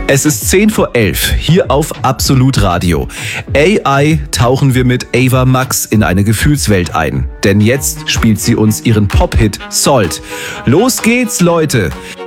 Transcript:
Es ist 10 vor 11, hier auf Absolut Radio. AI tauchen wir mit Ava Max in eine Gefühlswelt ein. Denn jetzt spielt sie uns ihren Pop-Hit Salt. Los geht's, Leute!